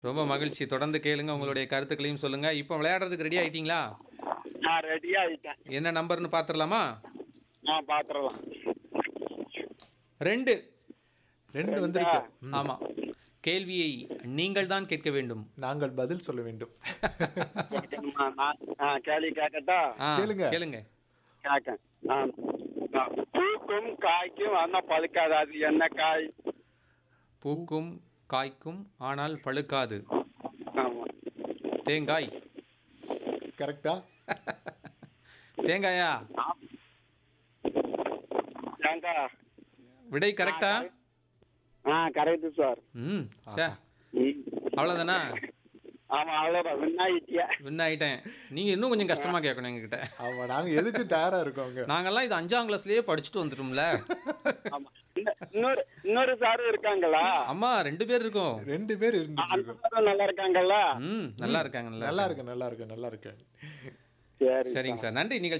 ரொம்ப மகிழ்ச்சி. தொடர்ந்து கேளுங்க. உங்களுடைய கருத்துக்களையும் சொல்லுங்க. இப்போ விளையாடுறதுக்கு ரெடி ஆயிட்டீங்களா? நான் ரெடி ஆயிட்டேன். என்ன நம்பர்னு பார்த்துடலாமா? பாத்துரலாம். 2. 2 வந்திருக்கு. ஆமா. கேள்வியை நீங்கள் தான் கேட்க வேண்டும். நாங்கள் பதில் சொல்ல வேண்டும். கேள்வி கேட்கட்டா? கேளுங்க. கேளுங்க. கேட்க. பூக்கும் காய்க்கும் ஆனா பழுக்காது, அது என்ன காய்? பூக்கும் காய்க்கும் ஆனால் பழுக்காது. ஆமா. தேங்காய். கரெக்டா? தேங்காயா? தேங்காய். விடை கரெக்டா? Correct sir. சே. அவ்வளவுதானா? ஆமா, அவ்வளவுதான். விண்ணாயிட்டியா? வின் ஆயிட்டேன். நீங்க இன்னும் கொஞ்சம் கஷ்டமா கேட்கணும் எங்ககிட்ட. ஆமா, நாங்க எதுக்கு தயாரா இருக்கோங்க. நாங்கெல்லாம் இது 5ஆம் கிளாஸ்லயே படிச்சுட்டு வந்துட்டோம்ல. ஆமா. இன்னொரு சாரும் இருக்காங்களா? அம்மா 2 பேர் இருக்கோம். 2 பேர் இருந்துட்டு அந்த இருக்கோம். சாரும் நல்லா இருக்காங்களா? நல்லா இருக்காங்க. நல்லா இருக்கு. சரி சரிங்க சார். நன்றி.